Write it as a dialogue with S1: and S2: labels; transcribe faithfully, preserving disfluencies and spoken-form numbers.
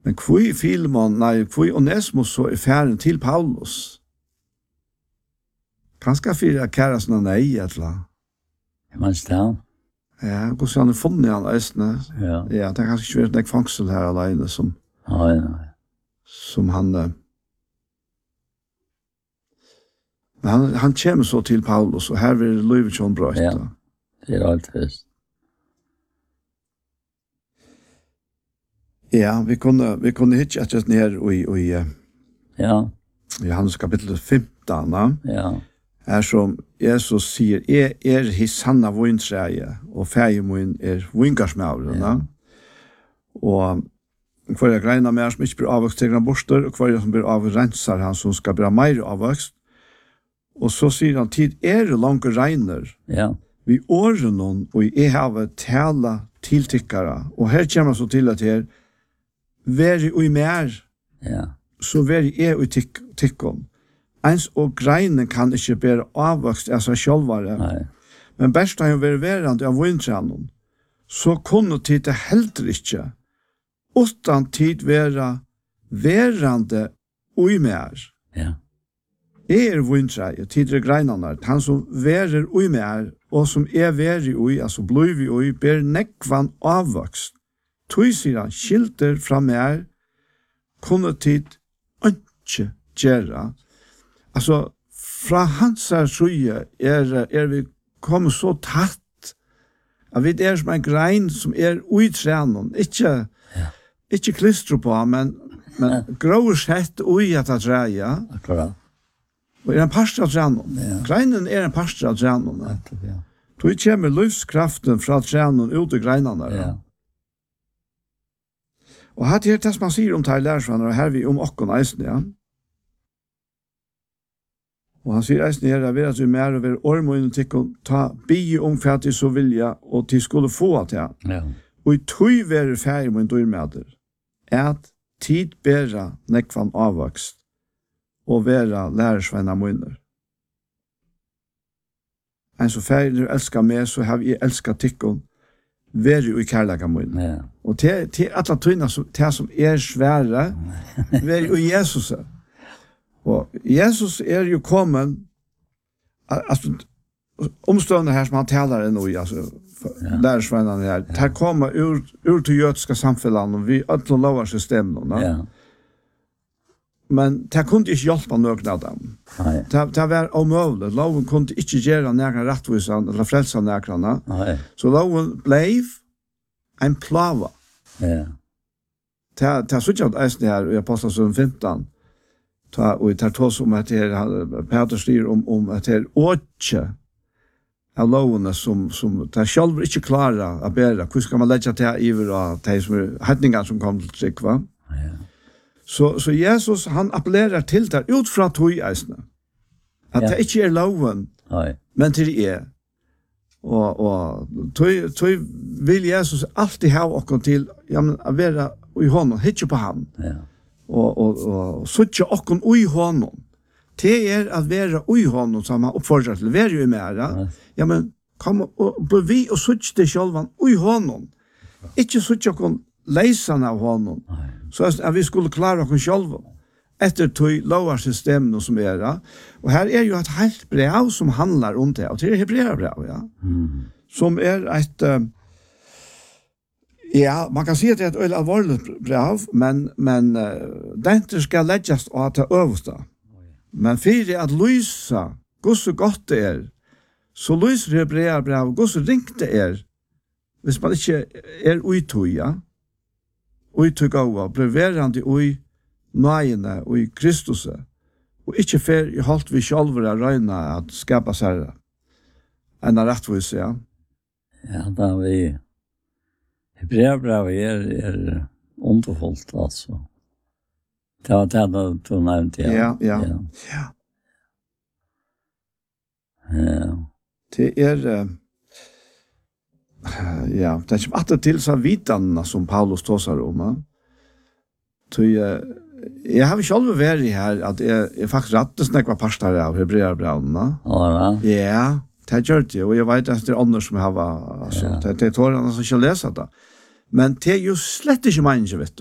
S1: Men kvui Filemon, nei, kvui Onesimus så er færen til Paulus. Kanskje fyrir kæra sånne nei, etla.
S2: Man stær.
S1: Ja, hvordan han har funnet han eisne.
S2: Ja.
S1: Ja, det er kanskje ikke vært nek fangsel her alene som,
S2: Nei, nei.
S1: som han... eh, Men han, han kommer så til Paulus, og her vil Løyve John brøyt.
S2: Ja. Det er alt fest.
S1: Ja, vi kunne, vi kunne hitje etter ned i, i, eh,
S2: Ja,
S1: i Johannes kapittel femton, da.
S2: ja.
S1: Her som Jesus sier, jeg er his sanna vintreie, og fægemoen er vingarsmauren,
S2: Ja.
S1: Og hver jeg greina med som ikke blir avvokst til han borster, og hver jeg som blir avvokst rensar han som skal bli mer avvokst. Og så sier han, tid er det langt regner,
S2: Ja.
S1: vi åren noen, og jeg har tala tiltikkere. Og her kommer så til at her, veri ui mer,
S2: Ja.
S1: så veri jeg ui tikk, tikkom. Eins og greinen kan ikke bære avvokst av seg sjølvare,
S2: Nei.
S1: men best har jo vært verande av vintrennen, så kunne tid det heller ikke, utan tid være verande ui mer.
S2: Ja.
S1: Jeg er vintreie, tid er greinene, han som verer ui mer, og som er veri ui, altså blod vi ui, ber nekvan avvokst. Tui sier han, skilter fra mer, kunne tid ikke gjøre. Altså, fra hans her suje er, er vi kommet så tatt, at vi er som en grein som er ui trenen, ikke,
S2: Ja.
S1: ikke klistro på, men, men grå sett ui at det treia,
S2: Akkurat.
S1: og er en pastor av trenen.
S2: Ja.
S1: Greinen er en pastor av trenen.
S2: Nettopp, ja.
S1: Tui kommer livskraften fra trenen ut i greinene.
S2: Ja.
S1: Og her er det som man sier om det her lærersvenner, og her er vi om okken eisen, ja. Og han sier eisen her, at vi mer og vi ormoen til å ta bie om for at de så vilja, og de skulle få til.
S2: Ja.
S1: Og i tog være ferie med en dyrmeder, at tid bæra nekvan avvokst, og være lærersvenner munner. En så ferie du elskar meg, så har vi elskat tikkun, være jo i kærlega munner.
S2: Ja.
S1: Og til, til alle tøyna som, til som er svære, være jo Jesus. Og Jesus er jo kommet, altså, omstående her som han taler nå i, altså,
S2: Ja.
S1: lærersvennerne her, her kommer ur, ur til jødiske samfunnet, og vi ødler lover systemet.
S2: Ja.
S1: Men det kunne ikke hjelpe noen av dem.
S2: Nei.
S1: Det, det var omøvelig. Loven kunne ikke gjøre nærkere rettvisene, eller frelse nærkere.
S2: Nei.
S1: Så loven ble en plava.
S2: Ja.
S1: Det er så ikke at eisen her i Apostelsund femton, ta, og det er tås om at det er, Peter styr om, om at det er åtje av lovene som, som det er selv ikke klare å bære. Hvordan skal man legge til iver av de som er hetninger som kommer til trygg, va?
S2: Ja.
S1: Så, så Jesus, han appellerer til det ut fra tog eisene. At
S2: Ja.
S1: det ikke er loven,
S2: Nei.
S1: men til det er. Og, og tog, tog vil Jesus alltid ha oss til ja, men, å være i hånden, hitje på han.
S2: Ja.
S1: Og, og, og suttje okkon ui hånden. Det er at være ui hånden, som han oppfordrer til, være jo mer. Ja,
S2: Ja.
S1: ja men kom og bli vi og suttje det sjølvan ui hånden. Ikke suttje okkon leisene av hånden.
S2: Nei.
S1: Så at vi skulle klare okkon sjølvan. Etter tog lovarsystemen som er. Ja. Og her er jo et helt brev som handler om det, og det er hebreerbrev, ja.
S2: Mm.
S1: Som er et... Uh, ja, man kan si at det er et øyelig alvorlig brev, men, men uh, det skal legges av til øverste. Men for at lysa, hvor så godt det er, så lyser hebreerbrev, hvor så ringt det er, hvis man ikke er uittøy, ja. Uittøy gåa, breverande ui nøyene og i Kristus, og ikke fer i holdt vi sjálfur å røyne at skapa seg enn av rettvis, ja.
S2: Ja, da vi... Hebreerbrevet er, er underfullt, altså. Det var det du nevnte, ja.
S1: Ja, ja.
S2: Ja.
S1: Ja.
S2: Ja.
S1: Det er, uh, ja, det er ikke alltid til så vitene som Paulus tåser om, ja. Så jeg, jeg har ikke aldri vært her, at jeg, jeg faktisk rettes nekva pastor av hebreerbrevene.
S2: Ja,
S1: Ja, det gjør det, og jeg vet at det er andre som har, altså,
S2: Ja.
S1: det, det er tårene som ikke leser det. Men det er jo slett ikke meningen, vet du.